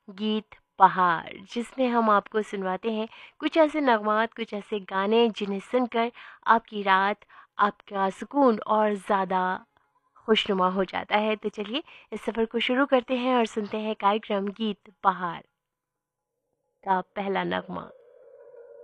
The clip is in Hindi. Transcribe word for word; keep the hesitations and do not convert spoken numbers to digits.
गीत बहार, जिसमें हम आपको सुनवाते हैं कुछ ऐसे नगमात, कुछ ऐसे गाने जिन्हें सुनकर आपकी रात, आपका सुकून और ज़्यादा खुशनुमा हो जाता है। तो चलिए इस सफ़र को शुरू करते हैं और सुनते हैं कार्यक्रम गीत बहार का पहला नगमा।